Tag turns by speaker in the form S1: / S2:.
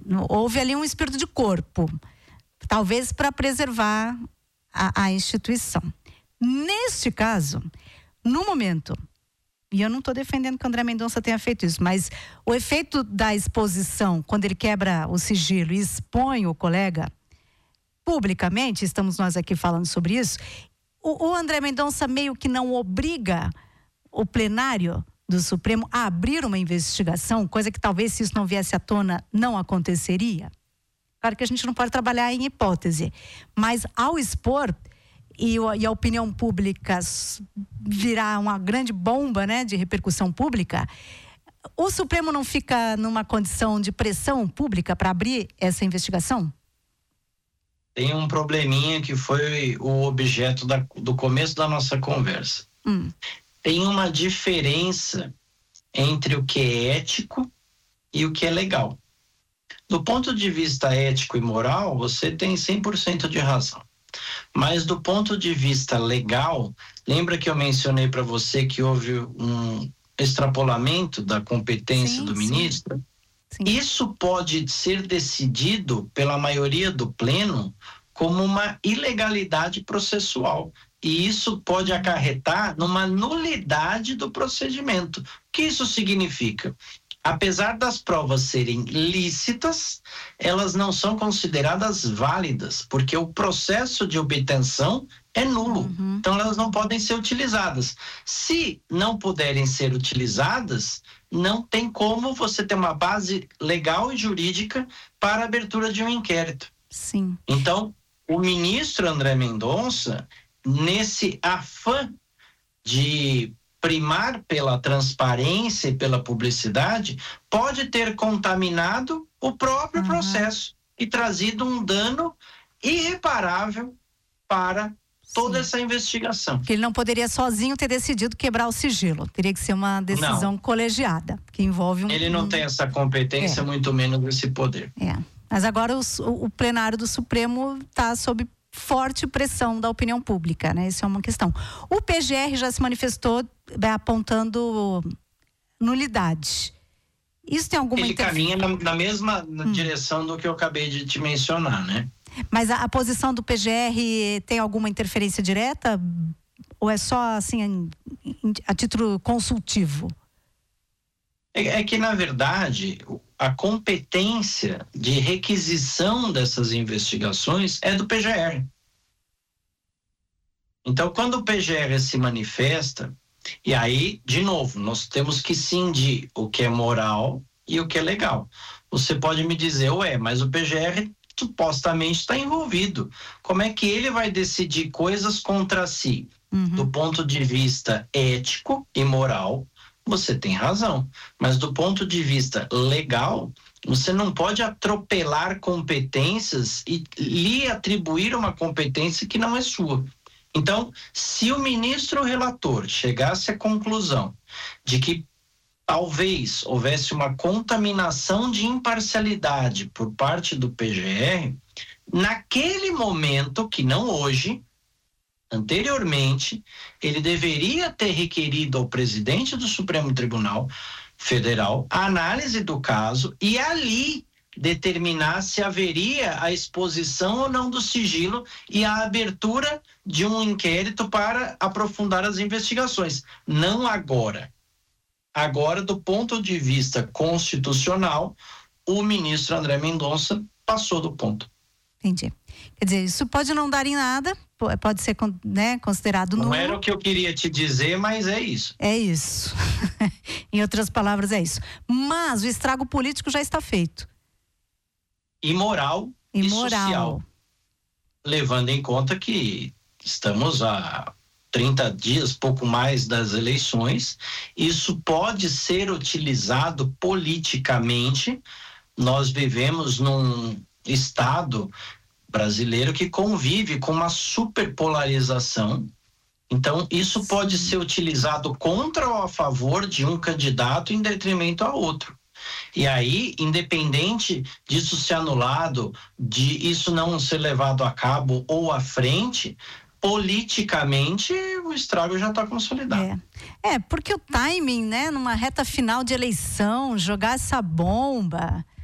S1: houve ali um espírito de corpo, talvez para preservar a instituição. Neste caso, no momento, e eu não estou defendendo que o André Mendonça tenha feito isso, mas o efeito da exposição, quando ele quebra o sigilo e expõe o colega publicamente, estamos nós aqui falando sobre isso, o André Mendonça meio que não obriga o plenário do Supremo a abrir uma investigação, coisa que talvez, se isso não viesse à tona, não aconteceria. Claro que a gente não pode trabalhar em hipótese, mas ao expor e a opinião pública virar uma grande bomba, né, de repercussão pública, o Supremo não fica numa condição de pressão pública para abrir essa investigação?
S2: Tem um probleminha que foi o objeto do começo da nossa conversa. Tem uma diferença entre o que é ético e o que é legal. Do ponto de vista ético e moral, você tem 100% de razão. Mas do ponto de vista legal, lembra que eu mencionei para você que houve um extrapolamento da competência do ministro? Sim. Isso pode ser decidido pela maioria do pleno como uma ilegalidade processual. E isso pode acarretar numa nulidade do procedimento. O que isso significa? Apesar das provas serem lícitas, elas não são consideradas válidas, porque o processo de obtenção é nulo. Então elas não podem ser utilizadas. Se não puderem ser utilizadas, não tem como você ter uma base legal e jurídica para a abertura de um inquérito.
S1: Sim.
S2: Então, o ministro André Mendonça, nesse afã de primar pela transparência e pela publicidade, pode ter contaminado o próprio processo e trazido um dano irreparável para toda essa investigação.
S1: Que ele não poderia sozinho ter decidido quebrar o sigilo. Teria que ser uma decisão colegiada, que envolve
S2: Ele não tem essa competência, muito menos esse poder.
S1: Mas agora o plenário do Supremo está sob forte pressão da opinião pública, né? Isso é uma questão. O PGR já se manifestou apontando nulidade. Isso tem alguma...
S2: Ele caminha na mesma direção do que eu acabei de te mencionar, né?
S1: Mas a posição do PGR tem alguma interferência direta? Ou é só, assim, a título consultivo?
S2: É que, na verdade, a competência de requisição dessas investigações é do PGR. Então, quando o PGR se manifesta, e aí, de novo, nós temos que cindir o que é moral e o que é legal. Você pode me dizer, mas o PGR supostamente está envolvido. Como é que ele vai decidir coisas contra si? Do ponto de vista ético e moral, você tem razão, mas do ponto de vista legal, você não pode atropelar competências e lhe atribuir uma competência que não é sua. Então, se o ministro relator chegasse à conclusão de que talvez houvesse uma contaminação de imparcialidade por parte do PGR, naquele momento, que não hoje, anteriormente, ele deveria ter requerido ao presidente do Supremo Tribunal Federal a análise do caso e ali determinar se haveria a exposição ou não do sigilo e a abertura de um inquérito para aprofundar as investigações. Não agora. Agora, do ponto de vista constitucional, o ministro André Mendonça passou do ponto.
S1: Entendi. Quer dizer, isso pode não dar em nada, pode ser, né, considerado nulo.
S2: Não era o que eu queria te dizer, mas é isso.
S1: É isso. Em outras palavras, é isso. Mas o estrago político já está feito.
S2: E moral e social. Levando em conta que estamos a 30 dias, pouco mais das eleições, isso pode ser utilizado politicamente. Nós vivemos num estado brasileiro que convive com uma superpolarização. Então, isso pode ser utilizado contra ou a favor de um candidato em detrimento a outro. E aí, independente disso ser anulado, de isso não ser levado a cabo ou à frente, politicamente o estrago já está consolidado.
S1: Porque o timing, né, numa reta final de eleição, jogar essa bomba,